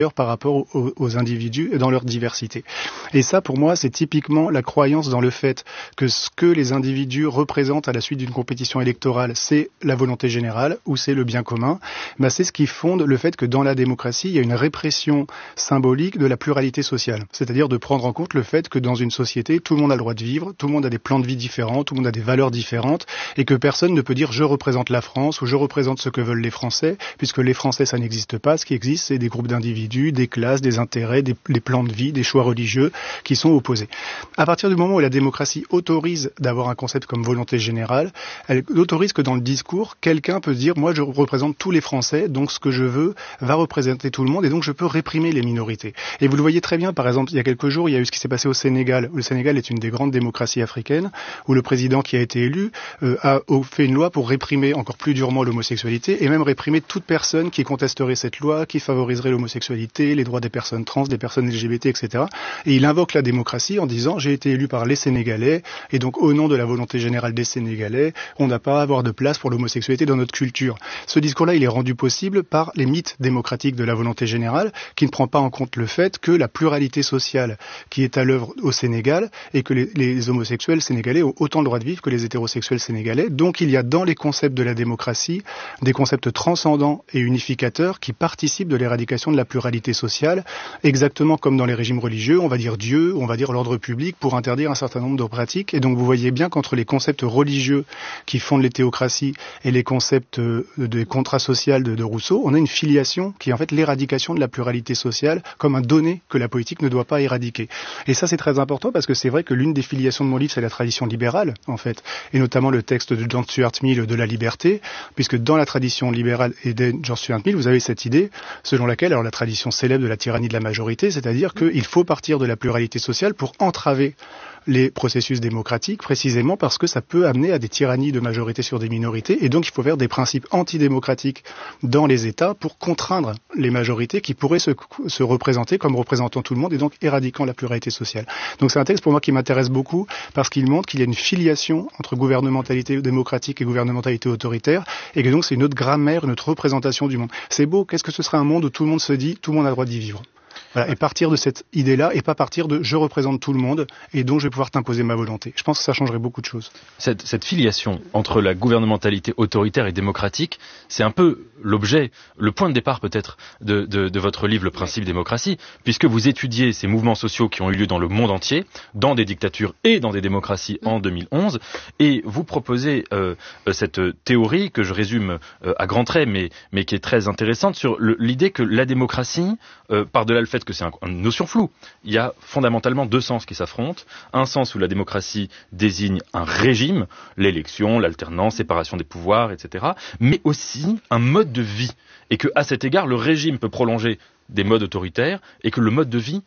par rapport aux individus et dans leur diversité. Et ça, pour moi, c'est typiquement la croyance dans le fait que ce que les individus représentent à la suite d'une compétition électorale, c'est la volonté générale ou c'est le bien commun. C'est ce qui fonde le fait que dans la démocratie, il y a une répression symbolique de la pluralité sociale. C'est-à-dire de prendre en compte le fait que dans une société, tout le monde a le droit de vivre, tout le monde a des plans de vie différents, tout le monde a des valeurs différentes et que personne ne peut dire je représente la France ou je représente ce que veulent les Français, puisque les Français, ça n'existe pas. Ce qui existe, c'est des groupes d'individus, des classes, des intérêts, des plans de vie, des choix religieux qui sont opposés. À partir du moment où la démocratie autorise d'avoir un concept comme volonté générale, elle autorise que dans le discours, quelqu'un peut dire moi je représente tous les Français, donc ce que je veux va représenter tout le monde et donc je peux réprimer les minorités. Et vous le voyez très bien, par exemple, il y a quelques jours, il y a eu ce qui s'est passé au Sénégal. Le Sénégal est une des grandes démocraties africaines où le président qui a été élu a fait une loi pour réprimer encore plus durement l'homosexualité et même réprimer toute personne qui contesterait cette loi, qui favoriserait l'homosexualité, les droits des personnes trans, des personnes LGBT, etc. Et il invoque la démocratie en disant j'ai été élu par les Sénégalais et donc au nom de la volonté générale des Sénégalais, on n'a pas à avoir de place pour l'homosexualité dans notre culture. Ce discours-là, il est rendu possible par les mythes démocratiques de la volonté générale qui ne prend pas en compte le fait que la pluralité sociale qui est à l'œuvre au Sénégal et que les homosexuels sénégalais ont autant le droit de vivre que les hétérosexuels sénégalais. Donc il y a dans les concepts de la démocratie des concepts transcendants et unificateurs qui participent de l'éradication de la pluralité sociale, exactement comme dans les régimes religieux, on va dire Dieu, on va dire l'ordre public pour interdire un certain nombre de pratiques. Et donc vous voyez bien qu'entre les concepts religieux qui fondent les théocraties et les concepts des contrats sociaux de Rousseau, on a une filiation qui est en fait l'éradication de la pluralité sociale comme un donné que la politique ne doit pas éradiquer. Et ça c'est très important parce que c'est vrai que l'une des filiations de mon livre c'est la tradition libérale en fait, et notamment le texte de John Stuart Mill de la liberté, puisque dans la tradition libérale et de John Stuart Mill vous avez cette idée selon laquelle, alors la tradition célèbre de la tyrannie de la majorité, c'est-à-dire qu'il faut partir de la pluralité sociale pour entraver les processus démocratiques, précisément parce que ça peut amener à des tyrannies de majorité sur des minorités, et donc il faut faire des principes antidémocratiques dans les États pour contraindre les majorités qui pourraient se représenter comme représentant tout le monde et donc éradiquant la pluralité sociale. Donc c'est un texte pour moi qui m'intéresse beaucoup parce qu'il montre qu'il y a une filiation entre gouvernementalité démocratique et gouvernementalité autoritaire, et que donc c'est une autre grammaire, une autre représentation du monde. C'est beau, qu'est-ce que ce serait un monde où tout le monde se dit, tout le monde a le droit d'y vivre. Voilà, et partir de cette idée-là et pas partir de je représente tout le monde et donc je vais pouvoir t'imposer ma volonté. Je pense que ça changerait beaucoup de choses. Cette filiation entre la gouvernementalité autoritaire et démocratique, c'est un peu l'objet, le point de départ peut-être de votre livre Le Principe démocratie, puisque vous étudiez ces mouvements sociaux qui ont eu lieu dans le monde entier, dans des dictatures et dans des démocraties en 2011, et vous proposez cette théorie que je résume à grands traits, mais qui est très intéressante sur l'idée que la démocratie, par-delà le fait que c'est une notion floue, il y a fondamentalement deux sens qui s'affrontent. Un sens où la démocratie désigne un régime, l'élection, l'alternance, séparation des pouvoirs, etc., mais aussi un mode de vie. Et qu'à cet égard, le régime peut prolonger des modes autoritaires et que le mode de vie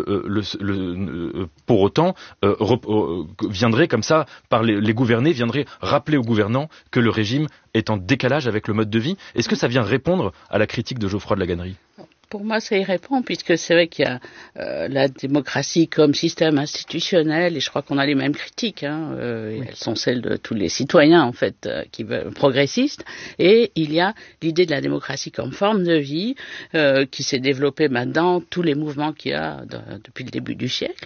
pour autant viendrait comme ça par les gouvernés, viendrait rappeler aux gouvernants que le régime est en décalage avec le mode de vie. Est-ce que ça vient répondre à la critique de Geoffroy de Laganerie ? Pour moi, ça y répond, puisque c'est vrai qu'il y a la démocratie comme système institutionnel, et je crois qu'on a les mêmes critiques, oui. Elles sont celles de tous les citoyens, en fait, qui veulent progressistes, et il y a l'idée de la démocratie comme forme de vie, qui s'est développée dans tous les mouvements qu'il y a depuis le début du siècle.